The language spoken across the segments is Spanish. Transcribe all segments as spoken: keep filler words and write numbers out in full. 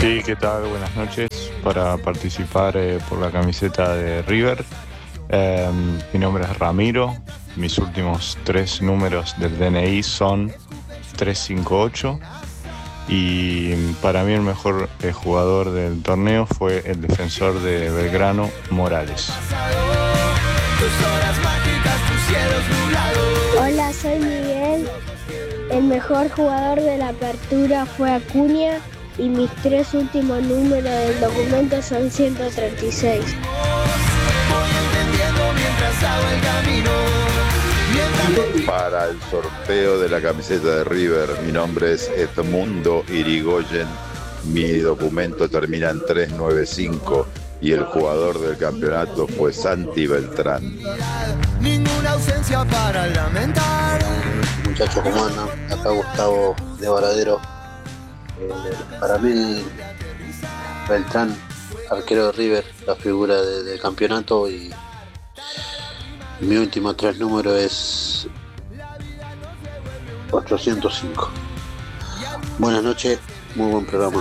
Sí, ¿qué tal? Buenas noches. Para participar eh, por la camiseta de River, eh, mi nombre es Ramiro. Mis últimos tres números del D N I son tres cinco ocho. Y para mí el mejor eh, jugador del torneo fue el defensor de Belgrano, Morales. Hola, soy Miguel. El mejor jugador de la apertura fue Acuña y mis tres últimos números del documento son ciento treinta y seis. Para el sorteo de la camiseta de River, mi nombre es Edmundo Irigoyen, mi documento termina en trescientos noventa y cinco y el jugador del campeonato fue Santi Beltrán. Ninguna ausencia para lamentar. Muchachos, ¿cómo andan? Acá Gustavo de Varadero. Eh, para mí, Beltrán, arquero de River, la figura de, del campeonato, y mi último tres números es ochocientos cinco. Buenas noches, muy buen programa.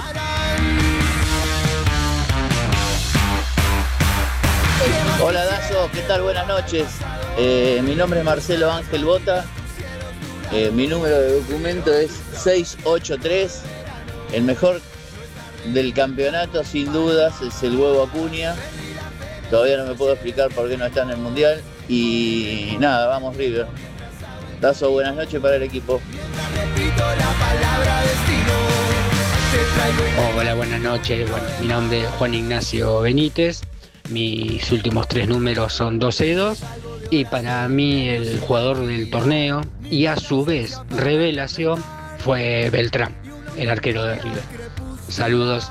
Hola Dazo, ¿qué tal? Buenas noches. Eh, mi nombre es Marcelo Ángel Bota. Eh, mi número de documento es seiscientos ochenta y tres. El mejor del campeonato, sin dudas, es el Huevo Acuña. Todavía no me puedo explicar por qué no está en el Mundial. Y nada, vamos River. Dazo, buenas noches para el equipo. Oh, hola, buenas noches. Bueno, mi nombre es Juan Ignacio Benítez. Mis últimos tres números son doce dos. Y para mí el jugador del torneo y a su vez revelación fue Beltrán, el arquero de River. Saludos.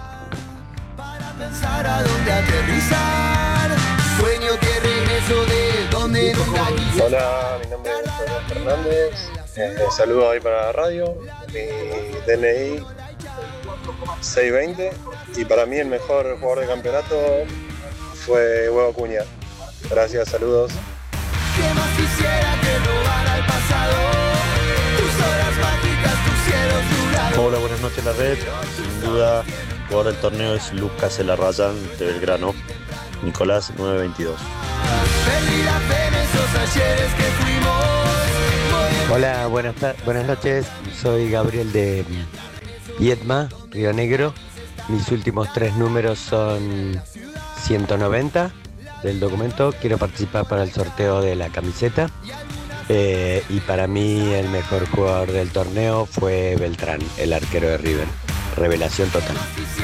Hola, mi nombre es Antonio Fernández. Eh, saludo ahí para la radio. Mi D N I seiscientos veinte. Y para mí el mejor jugador del campeonato fue Huevo Acuña. Gracias, saludos. ¿Qué más quisiera que robara el pasado? Tus horas mágicas, tus cielos nublados. Hola, buenas noches la red. Sin duda, el jugador del torneo es Lucas Elarrayán de Belgrano. Nicolás nueve veintidós. Perdí la fe en esos ayeres que fuimos. Hola, buenas, buenas noches. Soy Gabriel de Viedma, Río Negro. Mis últimos tres números son ciento noventa del documento. Quiero participar para el sorteo de la camiseta. Eh, y para mí el mejor jugador del torneo fue Beltrán, el arquero de River. Revelación total.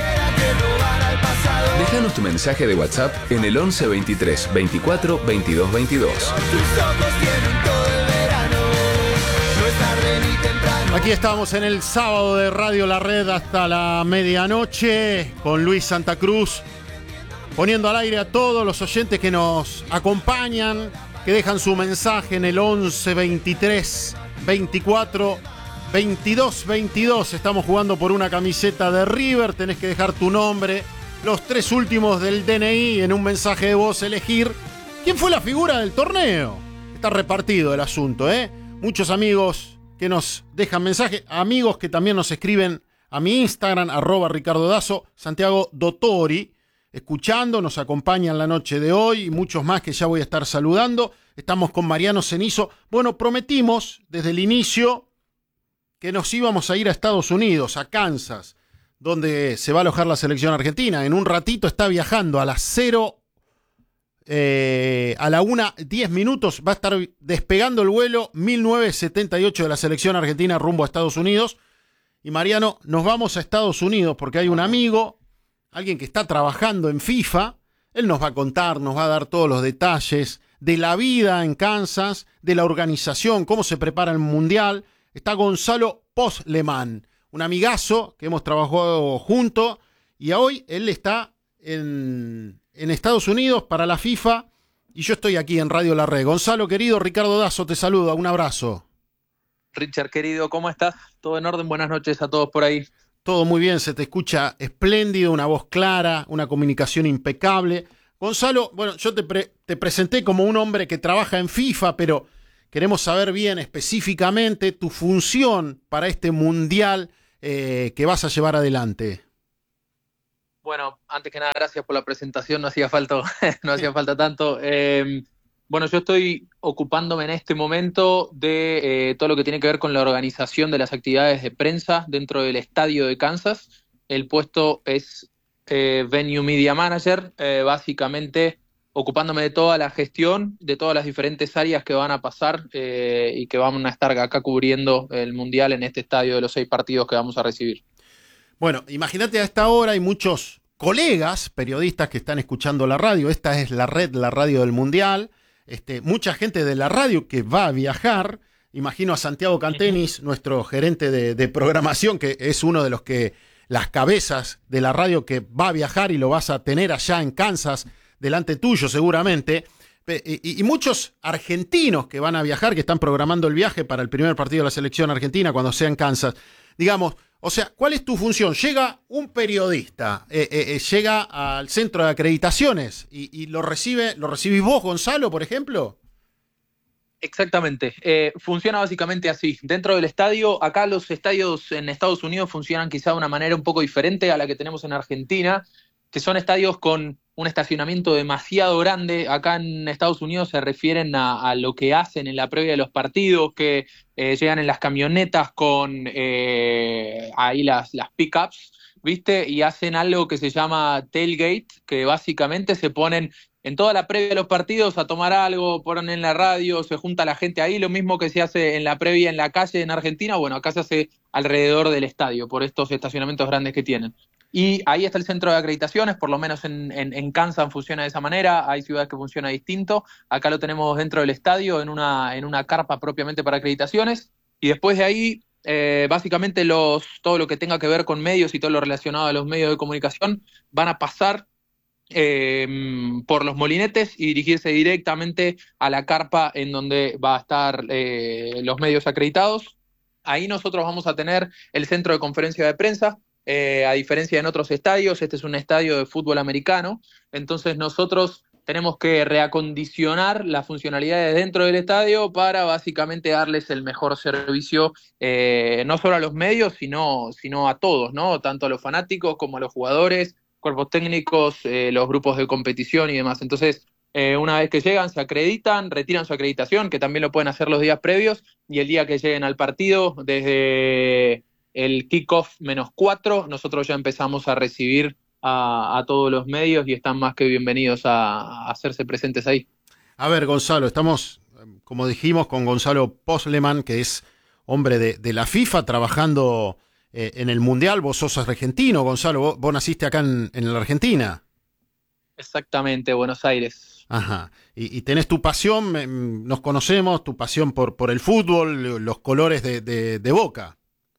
Déjanos tu mensaje de WhatsApp en el once veintitrés veinticuatro veintidós veintidós. Aquí estamos en el sábado de Radio La Red hasta la medianoche con Luis Santa Cruz, poniendo al aire a todos los oyentes que nos acompañan, que dejan su mensaje en el once veintitrés veinticuatro veintidós veintidós. Estamos jugando por una camiseta de River. Tenés que dejar tu nombre, los tres últimos del D N I, en un mensaje de voz elegir quién fue la figura del torneo. Está repartido el asunto, ¿eh? Muchos amigos que nos dejan mensaje, amigos que también nos escriben a mi Instagram, arroba Ricardo Dazo, Santiago Dottori, escuchando, nos acompañan la noche de hoy, y muchos más que ya voy a estar saludando. Estamos con Mariano Cenizo. Bueno, prometimos desde el inicio que nos íbamos a ir a Estados Unidos, a Kansas, donde se va a alojar la selección argentina. En un ratito está viajando a las cero, eh, a la una diez minutos, va a estar despegando el vuelo mil novecientos setenta y ocho de la selección argentina rumbo a Estados Unidos. Y Mariano, nos vamos a Estados Unidos porque hay un amigo, alguien que está trabajando en FIFA. Él nos va a contar, nos va a dar todos los detalles de la vida en Kansas, de la organización, cómo se prepara el Mundial. Está Gonzalo Posleman, un amigazo que hemos trabajado juntos, y hoy él está en, en Estados Unidos para la FIFA y yo estoy aquí en Radio La Red. Gonzalo, querido, Ricardo Dazo te saluda, un abrazo. Richard, querido, ¿cómo estás? ¿Todo en orden? Buenas noches a todos por ahí. Todo muy bien, se te escucha espléndido, una voz clara, una comunicación impecable. Gonzalo, bueno, yo te, pre- te presenté como un hombre que trabaja en FIFA, pero queremos saber bien específicamente tu función para este mundial eh, que vas a llevar adelante. Bueno, antes que nada, gracias por la presentación, no hacía falta, no hacía falta tanto. Eh, bueno, yo estoy ocupándome en este momento de eh, todo lo que tiene que ver con la organización de las actividades de prensa dentro del estadio de Kansas. El puesto es eh, Venue Media Manager, eh, básicamente ocupándome de toda la gestión, de todas las diferentes áreas que van a pasar eh, y que van a estar acá cubriendo el Mundial en este estadio de los seis partidos que vamos a recibir. Bueno, imagínate, a esta hora hay muchos colegas periodistas que están escuchando la radio. Esta es la red, la radio del Mundial. Este, mucha gente de la radio que va a viajar. Imagino a Santiago Cantenis, nuestro gerente de, de programación, que es uno de los que, las cabezas de la radio, que va a viajar y lo vas a tener allá en Kansas, delante tuyo seguramente. Y, y muchos argentinos que van a viajar, que están programando el viaje para el primer partido de la selección argentina cuando sea en Kansas. Digamos, o sea, ¿cuál es tu función? Llega un periodista, eh, eh, eh, llega al centro de acreditaciones y, y lo recibe, ¿lo recibís vos, Gonzalo, por ejemplo? Exactamente. Eh, funciona básicamente así. Dentro del estadio, acá los estadios en Estados Unidos funcionan quizá de una manera un poco diferente a la que tenemos en Argentina, que son estadios con un estacionamiento demasiado grande. Acá en Estados Unidos se refieren a, a lo que hacen en la previa de los partidos, que eh, llegan en las camionetas con eh, ahí las, las pickups, ¿viste? Y hacen algo que se llama tailgate, que básicamente se ponen en toda la previa de los partidos a tomar algo, ponen en la radio, se junta la gente ahí, lo mismo que se hace en la previa en la calle en Argentina, bueno, acá se hace alrededor del estadio, por estos estacionamientos grandes que tienen. Y ahí está el centro de acreditaciones, por lo menos en, en, en Kansas funciona de esa manera, hay ciudades que funciona distinto, acá lo tenemos dentro del estadio, en una, en una carpa propiamente para acreditaciones, y después de ahí, eh, básicamente los, todo lo que tenga que ver con medios y todo lo relacionado a los medios de comunicación van a pasar eh, por los molinetes y dirigirse directamente a la carpa en donde va a estar eh, los medios acreditados. Ahí nosotros vamos a tener el centro de conferencia de prensa. Eh, a diferencia de en otros estadios, este es un estadio de fútbol americano, entonces nosotros tenemos que reacondicionar las funcionalidades dentro del estadio para básicamente darles el mejor servicio, eh, no solo a los medios, sino, sino a todos, ¿no? Tanto a los fanáticos como a los jugadores, cuerpos técnicos, eh, los grupos de competición y demás. Entonces, eh, una vez que llegan, se acreditan, retiran su acreditación, que también lo pueden hacer los días previos, y el día que lleguen al partido, desde el kickoff menos cuatro, nosotros ya empezamos a recibir a, a todos los medios y están más que bienvenidos a, a hacerse presentes ahí. A ver, Gonzalo, estamos, como dijimos, con Gonzalo Posleman, que es hombre de, de la FIFA, trabajando eh, en el Mundial. Vos sos argentino, Gonzalo, vos, vos naciste acá en, en la Argentina. Exactamente, Buenos Aires. Ajá, y, y tenés tu pasión, nos conocemos, tu pasión por, por el fútbol, los colores de, de, de Boca.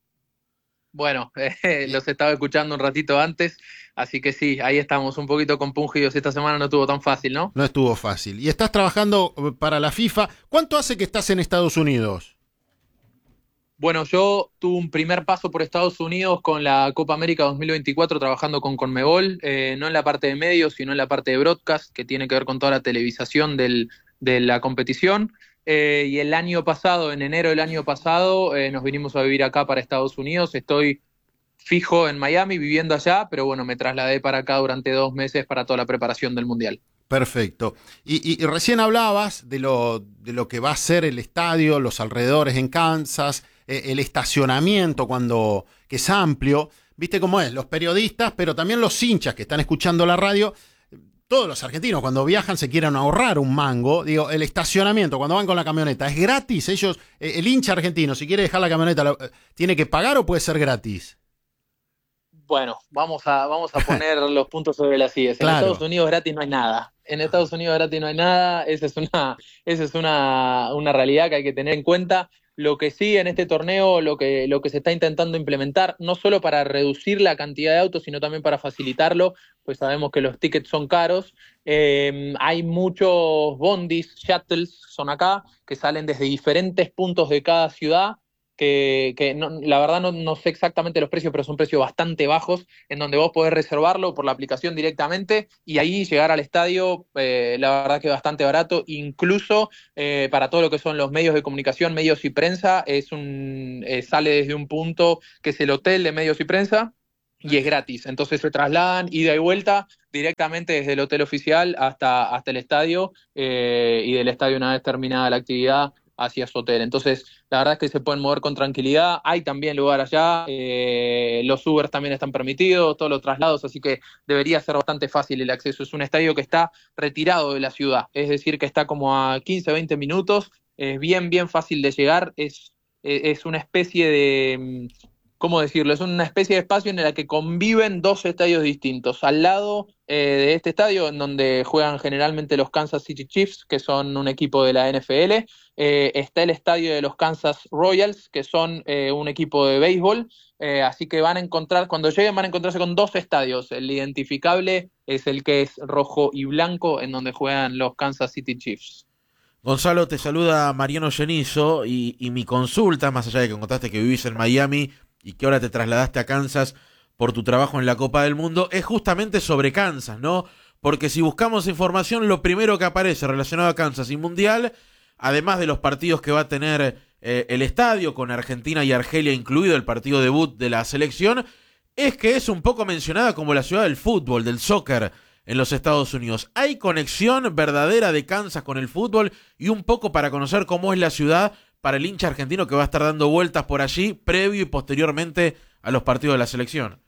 Bueno, eh, los estaba escuchando un ratito antes, así que sí, ahí estamos un poquito compungidos. Esta semana no estuvo tan fácil, ¿no? No estuvo fácil. Y estás trabajando para la FIFA. ¿Cuánto hace que estás en Estados Unidos? Bueno, yo tuve un primer paso por Estados Unidos con la Copa América dos mil veinticuatro trabajando con Conmebol, eh, no en la parte de medios, sino en la parte de broadcast, que tiene que ver con toda la televisación del, de la competición. Eh, y el año pasado, en enero del año pasado, eh, nos vinimos a vivir acá para Estados Unidos. Estoy fijo en Miami, viviendo allá, pero bueno, me trasladé para acá durante dos meses para toda la preparación del Mundial. Perfecto. Y, y, y recién hablabas de lo, de lo que va a ser el estadio, los alrededores en Kansas, eh, el estacionamiento cuando que es amplio. ¿Viste cómo es? Los periodistas, pero también los hinchas que están escuchando la radio. Todos los argentinos cuando viajan se quieren ahorrar un mango. Digo, el estacionamiento cuando van con la camioneta, ¿es gratis? Ellos, el hincha argentino, si quiere dejar la camioneta, ¿tiene que pagar o puede ser gratis? Bueno, vamos a, vamos a poner los puntos sobre las sillas. En claro. Estados Unidos gratis no hay nada. En Estados Unidos gratis no hay nada. Esa es una, esa es una, una realidad que hay que tener en cuenta. Lo que sí en este torneo, lo que, lo que se está intentando implementar, no solo para reducir la cantidad de autos, sino también para facilitarlo, pues sabemos que los tickets son caros. Eh, hay muchos bondis, shuttles, son acá, que salen desde diferentes puntos de cada ciudad, que, que no, la verdad no, no sé exactamente los precios, pero son precios bastante bajos, en donde vos podés reservarlo por la aplicación directamente y ahí llegar al estadio, eh, la verdad que bastante barato, incluso eh, para todo lo que son los medios de comunicación, medios y prensa, es un eh, sale desde un punto que es el hotel de medios y prensa, y es gratis. Entonces se trasladan ida y vuelta directamente desde el hotel oficial hasta, hasta el estadio eh, y del estadio, una vez terminada la actividad, hacia su hotel. Entonces la verdad es que se pueden mover con tranquilidad. Hay también lugar allá, eh, los Ubers también están permitidos, todos los traslados, así que debería ser bastante fácil el acceso. Es un estadio que está retirado de la ciudad, es decir, que está como a quince, veinte minutos, es bien, bien fácil de llegar, es, es una especie de... ¿Cómo decirlo? Es una especie de espacio en el que conviven dos estadios distintos. Al lado eh, de este estadio, en donde juegan generalmente los Kansas City Chiefs, que son un equipo de la N F L, eh, está el estadio de los Kansas Royals, que son eh, un equipo de béisbol. Eh, así que van a encontrar, cuando lleguen van a encontrarse con dos estadios. El identificable es el que es rojo y blanco, en donde juegan los Kansas City Chiefs. Gonzalo, te saluda Mariano Genizo y, y mi consulta, más allá de que contaste que vivís en Miami y que ahora te trasladaste a Kansas por tu trabajo en la Copa del Mundo, es justamente sobre Kansas, ¿no? Porque si buscamos información, lo primero que aparece relacionado a Kansas y Mundial, además de los partidos que va a tener eh, el estadio, con Argentina y Argelia incluido, el partido debut de la selección, es que es un poco mencionada como la ciudad del fútbol, del soccer en los Estados Unidos. ¿Hay conexión verdadera de Kansas con el fútbol? Y un poco para conocer cómo es la ciudad para el hincha argentino que va a estar dando vueltas por allí, previo y posteriormente a los partidos de la selección.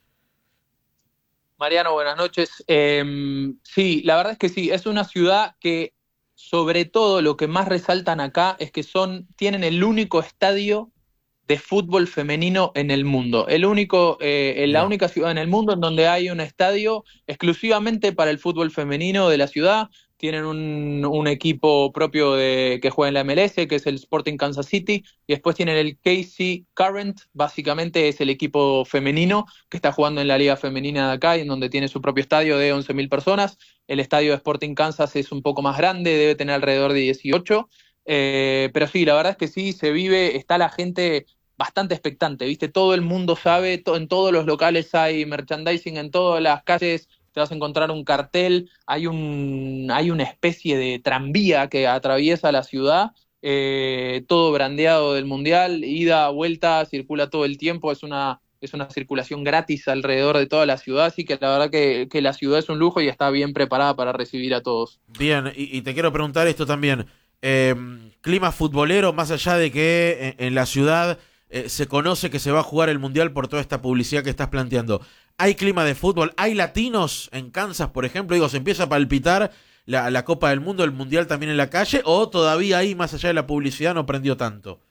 Mariano, buenas noches. Eh, sí, la verdad es que sí, es una ciudad que, sobre todo, lo que más resaltan acá es que son, tienen el único estadio de fútbol femenino en el mundo. El único, eh, la única ciudad en el mundo en donde hay un estadio exclusivamente para el fútbol femenino de la ciudad. Tienen un, un equipo propio de, que juega en la M L S, que es el Sporting Kansas City, y después tienen el K C Current, básicamente es el equipo femenino que está jugando en la liga femenina de acá, y en donde tiene su propio estadio de once mil personas. El estadio de Sporting Kansas es un poco más grande, debe tener alrededor de dieciocho, eh, pero sí, la verdad es que sí, se vive, está la gente bastante expectante, ¿viste? Todo el mundo sabe, to, en todos los locales hay merchandising, en todas las calles te vas a encontrar un cartel, hay un hay una especie de tranvía que atraviesa la ciudad, eh, todo brandeado del Mundial, ida, vuelta, circula todo el tiempo, es una es una circulación gratis alrededor de toda la ciudad, así que la verdad que, que la ciudad es un lujo y está bien preparada para recibir a todos. Bien, y, y te quiero preguntar esto también, eh, clima futbolero, más allá de que en, en la ciudad eh, se conoce que se va a jugar el Mundial por toda esta publicidad que estás planteando. ¿Hay clima de fútbol? ¿Hay latinos en Kansas, por ejemplo? Digo, ¿se empieza a palpitar la, la Copa del Mundo, el Mundial también en la calle? ¿O todavía ahí, más allá de la publicidad, no prendió tanto?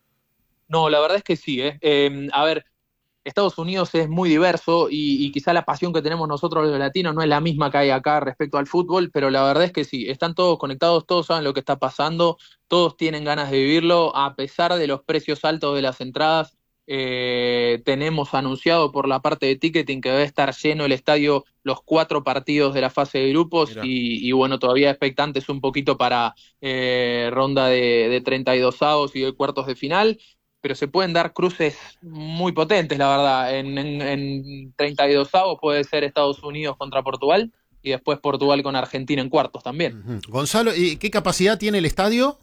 No, la verdad es que sí. ¿eh? Eh, a ver, Estados Unidos es muy diverso y, y quizá la pasión que tenemos nosotros los latinos no es la misma que hay acá respecto al fútbol, pero la verdad es que sí, están todos conectados, todos saben lo que está pasando, todos tienen ganas de vivirlo, a pesar de los precios altos de las entradas. Eh, tenemos anunciado por la parte de ticketing que debe estar lleno el estadio los cuatro partidos de la fase de grupos y, y bueno, todavía expectantes un poquito para eh, ronda de, de treinta y dos avos y de cuartos de final, pero se pueden dar cruces muy potentes, la verdad. En, en, en treinta y dos avos puede ser Estados Unidos contra Portugal y después Portugal con Argentina en cuartos también. Uh-huh. Gonzalo, ¿y qué capacidad tiene el estadio?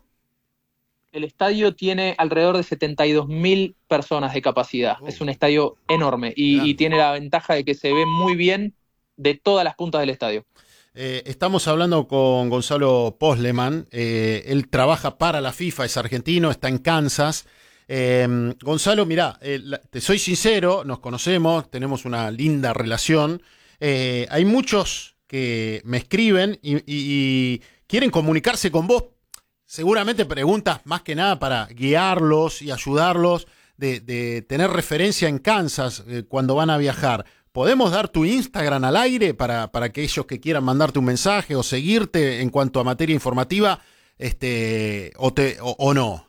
El estadio tiene alrededor de setenta y dos mil personas de capacidad. Oh. Es un estadio enorme y, y tiene la ventaja de que se ve muy bien de todas las puntas del estadio. Eh, estamos hablando con Gonzalo Posleman. Eh, él trabaja para la FIFA, es argentino, está en Kansas. Eh, Gonzalo, mirá, eh, la, te soy sincero, nos conocemos, tenemos una linda relación. Eh, hay muchos que me escriben y, y, y quieren comunicarse con vos. Seguramente preguntas más que nada para guiarlos y ayudarlos de, de tener referencia en Kansas eh, cuando van a viajar. ¿Podemos dar tu Instagram al aire para, para aquellos que quieran mandarte un mensaje o seguirte en cuanto a materia informativa este, o, te, o, o no?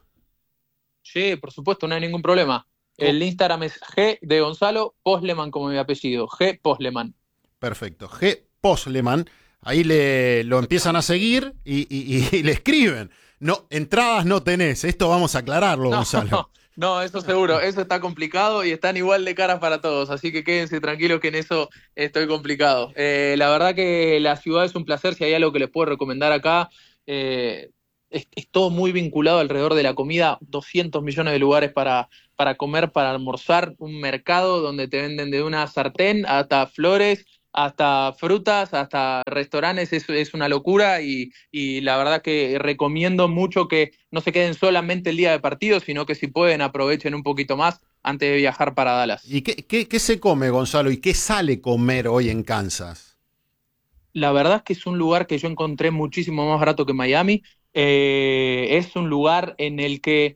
Sí, por supuesto, no hay ningún problema. El Instagram es G de Gonzalo Posleman, como mi apellido, G Posleman. Perfecto, G Posleman. Ahí le, lo empiezan a seguir y, y, y le escriben. No, entradas no tenés, esto vamos a aclararlo, no, Gonzalo. No, no, eso seguro, eso está complicado y están igual de caras para todos, así que quédense tranquilos que en eso estoy complicado. Eh, la verdad que la ciudad es un placer, si hay algo que les puedo recomendar acá, eh, es, es todo muy vinculado alrededor de la comida, doscientos millones de lugares para, para comer, para almorzar, un mercado donde te venden de una sartén hasta flores, hasta frutas, hasta restaurantes, es, es una locura y, y la verdad que recomiendo mucho que no se queden solamente el día de partido, sino que si pueden aprovechen un poquito más antes de viajar para Dallas. ¿Y qué, qué, qué se come, Gonzalo? ¿Y qué sale comer hoy en Kansas? La verdad es que es un lugar que yo encontré muchísimo más barato que Miami. Eh, es un lugar en el que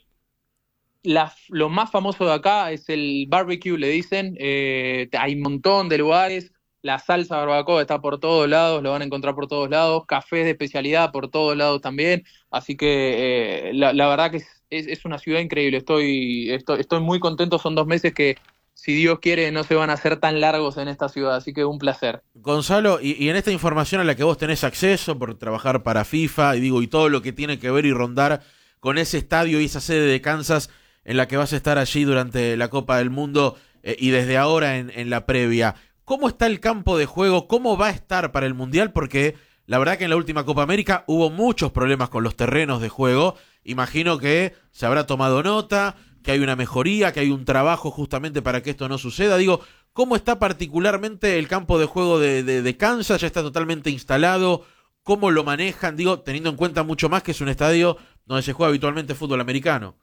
La, lo más famoso de acá es el barbecue, le dicen. Eh, hay un montón de lugares. La salsa barbacoa está por todos lados, lo van a encontrar por todos lados. Cafés de especialidad por todos lados también. Así que eh, la, la verdad que es, es, es una ciudad increíble. Estoy, estoy, estoy muy contento. Son dos meses que, si Dios quiere, no se van a hacer tan largos en esta ciudad. Así que un placer. Gonzalo, y, y en esta información a la que vos tenés acceso por trabajar para FIFA, y digo, y todo lo que tiene que ver y rondar con ese estadio y esa sede de Kansas en la que vas a estar allí durante la Copa del Mundo eh, y desde ahora en, en la previa, ¿cómo está el campo de juego? ¿Cómo va a estar para el Mundial? Porque la verdad que en la última Copa América hubo muchos problemas con los terrenos de juego. Imagino que se habrá tomado nota, que hay una mejoría, que hay un trabajo justamente para que esto no suceda. Digo, ¿cómo está particularmente el campo de juego de, de, de Kansas? ¿Ya está totalmente instalado? ¿Cómo lo manejan? Digo, teniendo en cuenta mucho más que es un estadio donde se juega habitualmente fútbol americano.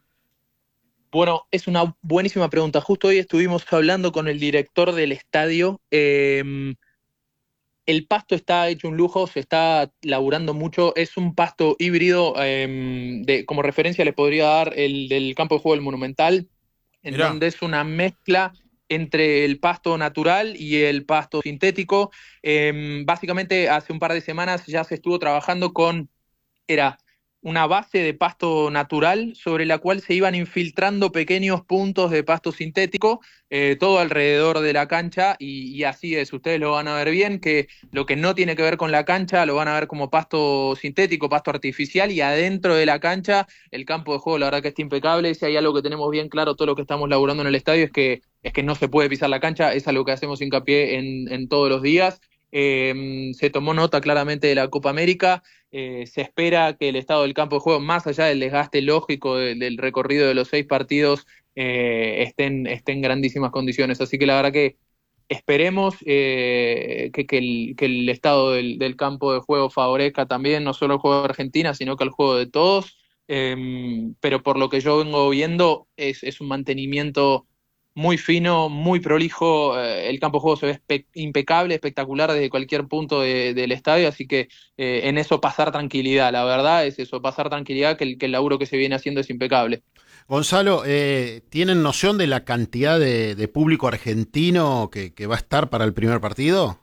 Bueno, es una buenísima pregunta. Justo hoy estuvimos hablando con el director del estadio. Eh, el pasto está hecho un lujo, se está laburando mucho. Es un pasto híbrido. Eh, de, como referencia les podría dar el del campo de juego del Monumental, en Mirá. donde es una mezcla entre el pasto natural y el pasto sintético. Eh, básicamente, hace un par de semanas ya se estuvo trabajando con... Era... una base de pasto natural sobre la cual se iban infiltrando pequeños puntos de pasto sintético, eh, todo alrededor de la cancha, y, y así es, ustedes lo van a ver bien, que lo que no tiene que ver con la cancha lo van a ver como pasto sintético, pasto artificial, y adentro de la cancha el campo de juego la verdad que está impecable. Si hay algo que tenemos bien claro todo lo que estamos laburando en el estadio es que, es que no se puede pisar la cancha, es algo que hacemos hincapié en, en todos los días. Eh, se tomó nota claramente de la Copa América. Eh, se espera que el estado del campo de juego, más allá del desgaste lógico de, del recorrido de los seis partidos, eh, esté en, esté en grandísimas condiciones. Así que la verdad que esperemos eh, que, que, el, que el estado del, del campo de juego favorezca también no solo el juego de Argentina, sino que el juego de todos. Eh, pero por lo que yo vengo viendo es, es un mantenimiento muy fino, muy prolijo. Eh, el campo de juego se ve espe- impecable, espectacular desde cualquier punto de, del estadio, así que eh, en eso pasar tranquilidad, la verdad es eso, pasar tranquilidad, que el, que el laburo que se viene haciendo es impecable. Gonzalo, eh, ¿tienen noción de la cantidad de, de público argentino que, que va a estar para el primer partido?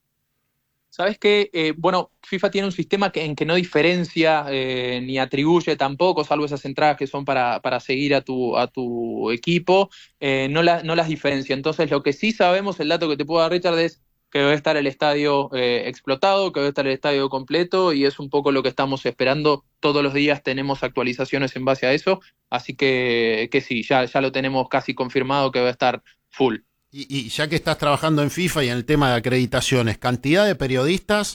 ¿Sabes qué? Eh, bueno, FIFA tiene un sistema que, en que no diferencia eh, ni atribuye tampoco, salvo esas entradas que son para, para seguir a tu, a tu equipo, eh, no, la, no las diferencia. Entonces, lo que sí sabemos, el dato que te puedo dar, Richard, es que debe estar el estadio eh, explotado, que debe estar el estadio completo, y es un poco lo que estamos esperando. Todos los días tenemos actualizaciones en base a eso, así que, que sí, ya, ya lo tenemos casi confirmado que va a estar full. Y, y ya que estás trabajando en FIFA y en el tema de acreditaciones, ¿cantidad de periodistas?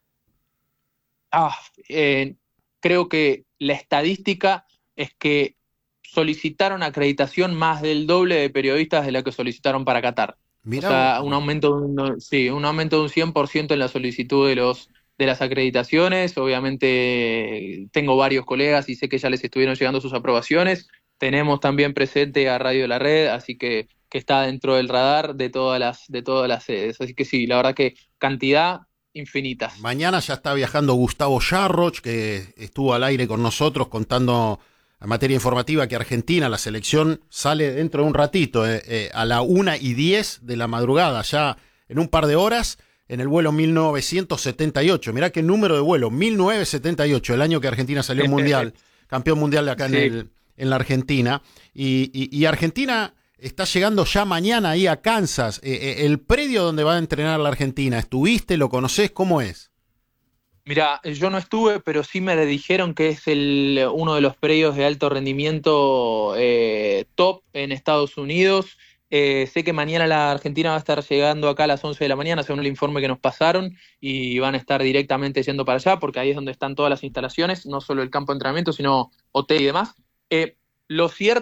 Ah, eh, creo que la estadística es que solicitaron acreditación más del doble de periodistas de la que solicitaron para Qatar. Mirá, o sea, un aumento, de un, sí, un aumento de un cien por ciento en la solicitud de los de las acreditaciones. Obviamente tengo varios colegas y sé que ya les estuvieron llegando sus aprobaciones. Tenemos también presente a Radio La Red, así que que está dentro del radar de todas las de todas las sedes. Así que sí, la verdad que cantidad infinitas. Mañana ya está viajando Gustavo Yarroch, que estuvo al aire con nosotros contando en materia informativa que Argentina, la selección, sale dentro de un ratito, eh, eh, a la una y diez de la madrugada, ya en un par de horas, en el vuelo mil novecientos setenta y ocho. Mirá qué número de vuelo, mil novecientos setenta y ocho, el año que Argentina salió mundial, campeón mundial de acá sí. en, el, en la Argentina. Y, y, y Argentina está llegando ya mañana ahí a Kansas, eh, eh, el predio donde va a entrenar la Argentina. ¿Estuviste? ¿Lo conocés? ¿Cómo es? Mira, yo no estuve, pero sí me dijeron que es el, uno de los predios de alto rendimiento eh, top en Estados Unidos. Eh, sé que mañana la Argentina va a estar llegando acá a las once de la mañana, según el informe que nos pasaron, y van a estar directamente yendo para allá, porque ahí es donde están todas las instalaciones, no solo el campo de entrenamiento, sino hotel y demás. Eh, lo cierto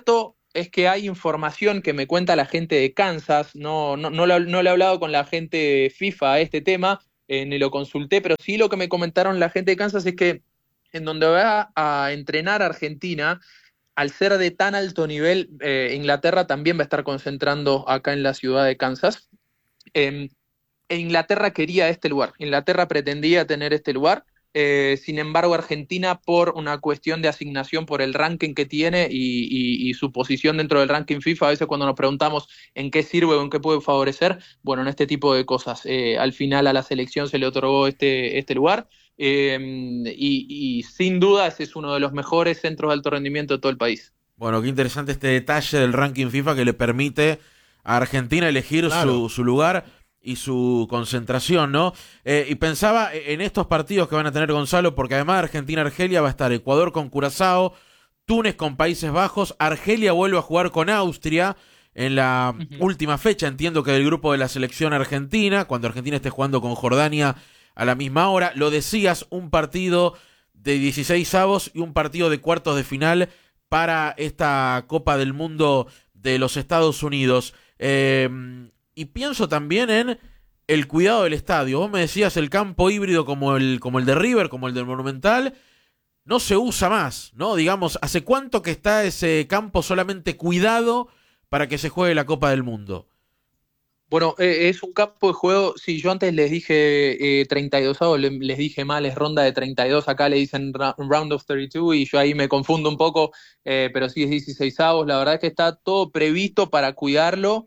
es que hay información que me cuenta la gente de Kansas, no, no, no, lo, no lo he hablado con la gente de FIFA a este tema, eh, ni lo consulté, pero sí lo que me comentaron la gente de Kansas es que en donde va a entrenar Argentina, al ser de tan alto nivel, eh, Inglaterra también va a estar concentrando acá en la ciudad de Kansas. Eh, e Inglaterra quería este lugar, Inglaterra pretendía tener este lugar. Eh, sin embargo, Argentina, por una cuestión de asignación, por el ranking que tiene y, y, y su posición dentro del ranking FIFA, a veces cuando nos preguntamos en qué sirve o en qué puede favorecer, bueno, en este tipo de cosas. Eh, al final a la selección se le otorgó este, este lugar eh, y, y sin duda ese es uno de los mejores centros de alto rendimiento de todo el país. Bueno, qué interesante este detalle del ranking FIFA que le permite a Argentina elegir claro. su, su lugar y su concentración, ¿no? Eh, y pensaba en estos partidos que van a tener Gonzalo, porque además de Argentina-Argelia va a estar Ecuador con Curazao, Túnez con Países Bajos, Argelia vuelve a jugar con Austria en la uh-huh. última fecha, entiendo que del grupo de la selección argentina, cuando Argentina esté jugando con Jordania a la misma hora. Lo decías, un partido de dieciséis avos y un partido de cuartos de final para esta Copa del Mundo de los Estados Unidos. Eh... Y pienso también en el cuidado del estadio. Vos me decías el campo híbrido como el, como el de River, como el del Monumental, no se usa más, ¿no? Digamos, ¿hace cuánto que está ese campo solamente cuidado para que se juegue la Copa del Mundo? Bueno, eh, es un campo de juego, sí, yo antes les dije eh, treinta y dos avos, les, les dije mal, es ronda de treinta y dos, acá le dicen ra- round of treinta y dos y yo ahí me confundo un poco, eh, pero sí es dieciséis avos, la verdad es que está todo previsto para cuidarlo.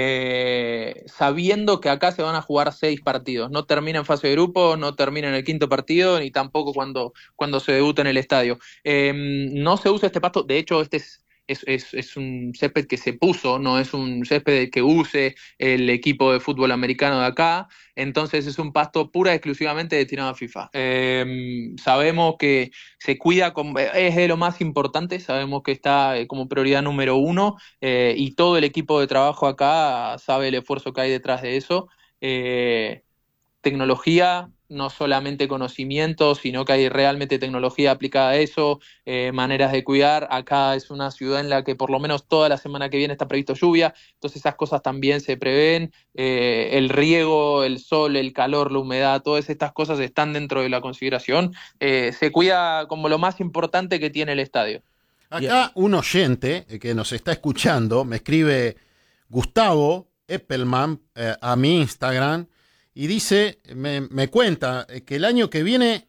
Eh, sabiendo que acá se van a jugar seis partidos, no termina en fase de grupo, no termina en el quinto partido, ni tampoco cuando, cuando se debuta en el estadio. Eh, no se usa este pasto, de hecho este es, es, es, es un césped que se puso, no es un césped que use el equipo de fútbol americano de acá, entonces es un pasto pura y exclusivamente destinado a FIFA. Eh, sabemos que se cuida, con, es de lo más importante, sabemos que está como prioridad número uno eh, y todo el equipo de trabajo acá sabe el esfuerzo que hay detrás de eso. Eh, tecnología, no solamente conocimiento, sino que hay realmente tecnología aplicada a eso, eh, maneras de cuidar. Acá es una ciudad en la que por lo menos toda la semana que viene está previsto lluvia, entonces esas cosas también se prevén. Eh, el riego, el sol, el calor, la humedad, todas estas cosas están dentro de la consideración. Eh, se cuida como lo más importante que tiene el estadio. Acá un oyente que nos está escuchando me escribe Gustavo Eppelman eh, a mi Instagram y dice, me, me cuenta que el año que viene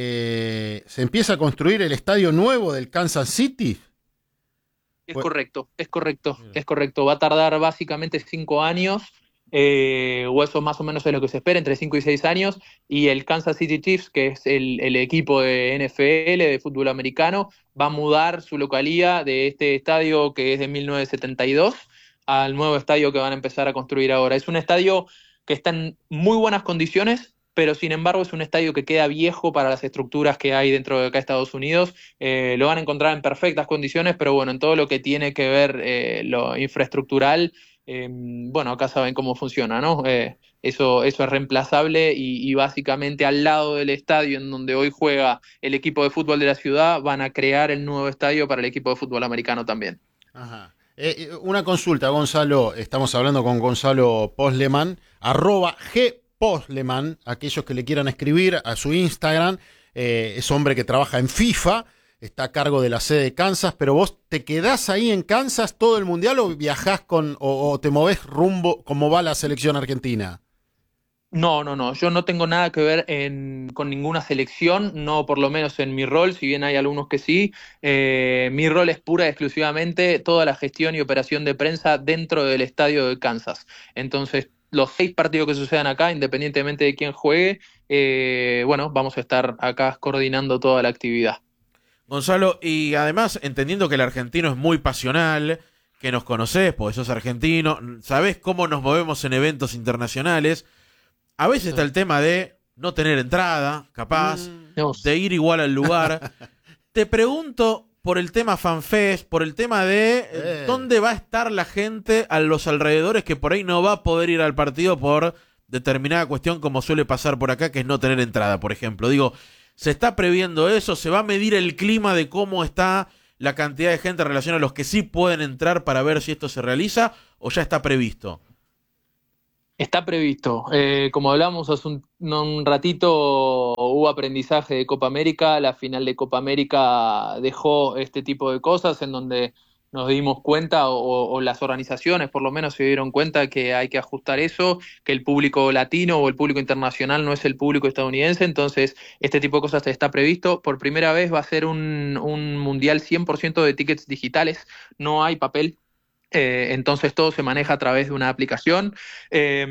eh, se empieza a construir el estadio nuevo del Kansas City. Es pues, correcto, es correcto, yeah. es correcto. Va a tardar básicamente cinco años, eh, o eso más o menos es lo que se espera, entre cinco y seis años, y el Kansas City Chiefs, que es el, el equipo de N F L, de fútbol americano, va a mudar su localía de este estadio que es de mil novecientos setenta y dos al nuevo estadio que van a empezar a construir ahora. Es un estadio que está en muy buenas condiciones, pero sin embargo es un estadio que queda viejo para las estructuras que hay dentro de acá Estados Unidos. Eh, lo van a encontrar en perfectas condiciones, pero bueno, en todo lo que tiene que ver eh, lo infraestructural, eh, bueno, acá saben cómo funciona, ¿no? Eh, eso, eso es reemplazable y, y básicamente al lado del estadio en donde hoy juega el equipo de fútbol de la ciudad, van a crear el nuevo estadio para el equipo de fútbol americano también. Ajá. Eh, una consulta, Gonzalo, estamos hablando con Gonzalo Posleman, arroba gposleman, aquellos que le quieran escribir a su Instagram, eh, es hombre que trabaja en FIFA, está a cargo de la sede de Kansas, pero vos te quedás ahí en Kansas todo el mundial o viajás con, o, o te movés rumbo como va la selección argentina. No, no, no, yo no tengo nada que ver en, con ninguna selección, no por lo menos en mi rol, si bien hay algunos que sí. Eh, mi rol es pura y exclusivamente toda la gestión y operación de prensa dentro del estadio de Kansas. Entonces, los seis partidos que sucedan acá, independientemente de quién juegue, eh, bueno, vamos a estar acá coordinando toda la actividad. Gonzalo, y además, entendiendo que el argentino es muy pasional, que nos conocés, porque sos argentino, sabés cómo nos movemos en eventos internacionales. A veces está el tema de no tener entrada, capaz, no. de ir igual al lugar. Te pregunto por el tema FanFest, por el tema de eh. dónde va a estar la gente a los alrededores que por ahí no va a poder ir al partido por determinada cuestión, como suele pasar por acá, que es no tener entrada, por ejemplo. Digo, ¿se está previendo eso? ¿Se va a medir el clima de cómo está la cantidad de gente en relación a los que sí pueden entrar para ver si esto se realiza o ya está previsto? Está previsto. Eh, como hablamos hace un, un ratito, hubo aprendizaje de Copa América. La final de Copa América dejó este tipo de cosas en donde nos dimos cuenta, o, o las organizaciones por lo menos se dieron cuenta que hay que ajustar eso, que el público latino o el público internacional no es el público estadounidense. Entonces este tipo de cosas está previsto. Por primera vez va a ser un, un mundial cien por ciento de tickets digitales, no hay papel. Eh, entonces todo se maneja a través de una aplicación. Eh,